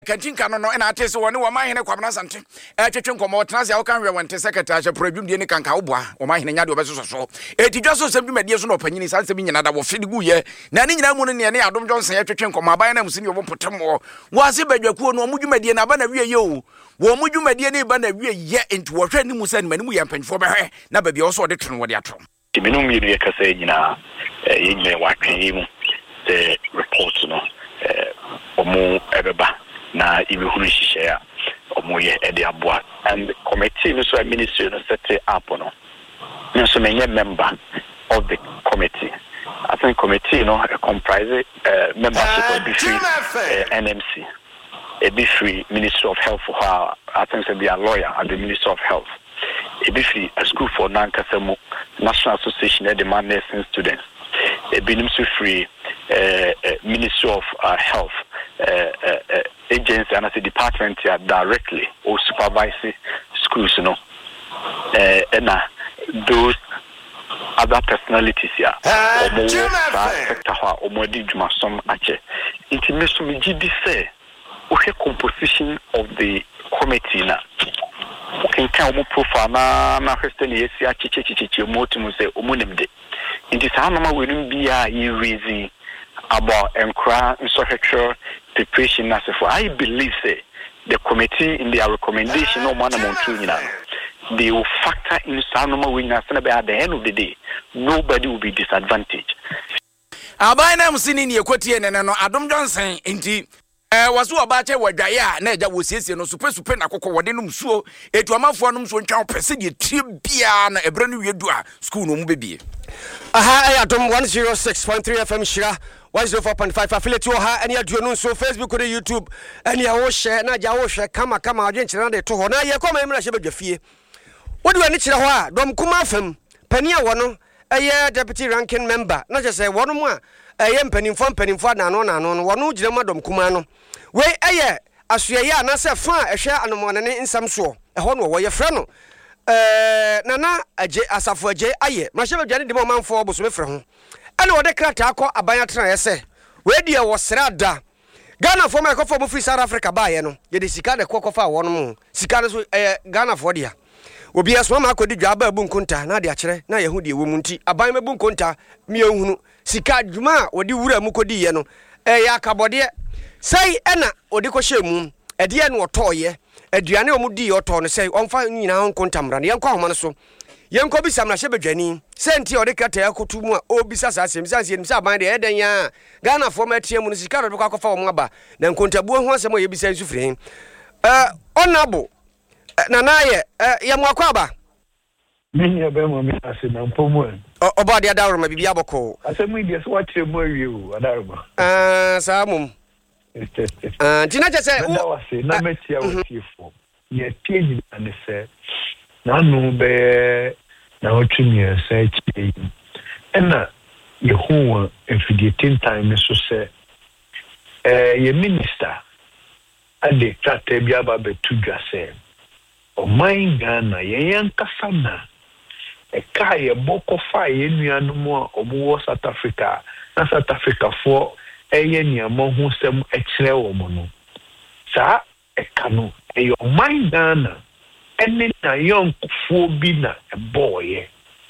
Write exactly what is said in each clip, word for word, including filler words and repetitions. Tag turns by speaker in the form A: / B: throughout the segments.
A: Kantinka no no na atese woni wo mahene kwabna sante e twetwe nkomo tenase wo kan hwe wonte secretary che produm die ne kanka wo boa wo mahene nya de obeso so eti dwaso sem bi medie so no panyini sanse bi nyina da wo fidi guye na ne nyina mu no ne ne Adom Johnson ye twetwe nkomo aban na musini wo potemo wo ase badwakuo no omudwumadie na ba na wie ye o wo omudwumadie ne ba na wie ye enti wo hwe ni musa ni manimu ye mpanfo behwe na ba bia wo so de twene wo de ato
B: tibinu mi ye kasa nyina ye nyina wa twen mu the report no eh omo ebeba na ibehunu hihye a omoye ede aboa and the committee no so a ministry no set up no no so many member of the committee. I think committee you know comprise uh, membership of the free uh, N M C a be free Ministry of Health for her. I think so be a lawyer at the Ministry of Health a be free a school for Nankasemu National Association of the nursing students a be free uh, uh, Ministry of uh, Health uh, uh, uh, agency and as a department here directly or supervising schools, you know, uh, and uh, those other personalities here, or more sector, or more some actually. Intimation with G D say, okay, composition of the committee now. Okay, can we profile na na question yes, ya chiche chiche chiche more to say omunemde. It is how normal we don't be a easy about encra infrastructure preparation as for I believe say the committee in their recommendation no man among two they will factor in some normal winners and at the end of the day nobody will be disadvantaged.
A: Abana musini ni ekoti ene no Adom Johnson enti eh waso obache wadwaye a na eja wosiesie no super super na kokko wode no msuo etu amafo no msuo ntwa pese de tie bia na ebre no wiedu a school no mu bebie.
C: Aha ay Adom one oh six point three F M Shira one oh four point five affiliate wo ha ene aduo no so Facebook or YouTube ene ya wo share na ja wo hwe kama kama adwen kire na de to ho na ye koma emra hye badwafie wodi wani kire ho a dom kuma afam pani a wo no eye deputy ranking member na je say wo no mu a eye mpanimfo mpanimfo na no na no no wo no gire ma dom kuma no we eye asoye a na se fa ehwe anomone ne nsam so eho no wo ye frɛ no eh nana aje asafo aje aye ma hye badwane de mo manfo oboso me frɛ ho ana wode krata akọ abanya tena yese we die wo srada Ghana for my for free South Africa ba ye no ye de sika de kokofa wo no mu sika so eh Ghana for dia obi aso ma akodi dwa ba bu nkonta na de akere na ye hu de wo mu nti aban ma bu nkonta mi ehunu sika dwuma wode wura mu kodi ye no eh ya kabode sei ena odi ko hye mu ede no otoye aduane o mu di oto no sei onfa nyina nkonta mra ne yenko ahoma no so yenko bisam na hye badwani senti ode kata yakotu mu a obisa sasem sanse nim sa ban de eden ya Ghana for ma tie mu no sika do kwakofa wo aba na nkontabuo ho asem o yebisa nsufre eh onabo na na ye ye mo akwa ba
D: menya be mo mi ase na mpomu
C: oba de adaro ma bibia boko
D: asem ide so wa kire mo awie o adaro ma
C: ah sa mum ah tina je se
D: na wase na metia wo tiefo ye tie ni ane se na no be na otumi asa chi ena ye ho enfidietin time so se eh ye minister ade tata bia ba betu dwase o my Ghana ye yankasa na e ka ye boko fa ye nuanu mu a omo South Africa na South Africa for eye niamo ho sem e kire wo mo no sa e ka no e yo my Ghana ene na yonkufo bi na e boye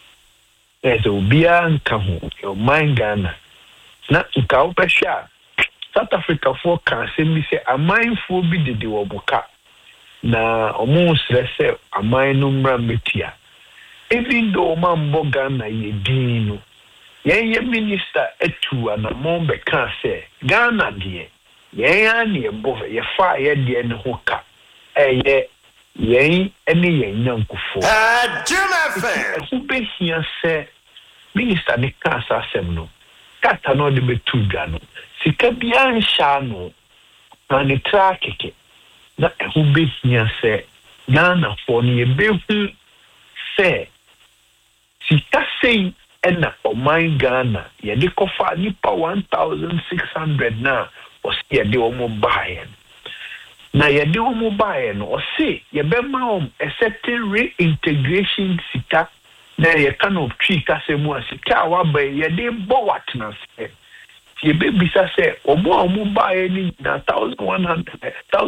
D: ezo bia nka ho yo my Ghana na nka opesha South Africa for kan se mi se amindful bi dede wo boka na omo stress amai no mra metia even though mambo Ghana ye dinu ye ye minister etu anamon be kan se Ghana de ye ya ne bo ye fa ye de ne ho ka eye ye ene ye nyankufo
E: ah Jim
D: who be here say minister ne kan sa asem no kata no de betu dwa no sika bia nsha no na ne tra keke na who be here say Ghana for ne be hu say sika sei ena o my Ghana ye de kofa nipa one thousand six hundred na o se ye de o mo bae na ye de o mo bae no o se ye be ma om a certain reintegration sika na ye kan of tree kase mu sika wa ba ye de bo watna se ye be bisa se o mo o mo bae ni na one thousand one hundred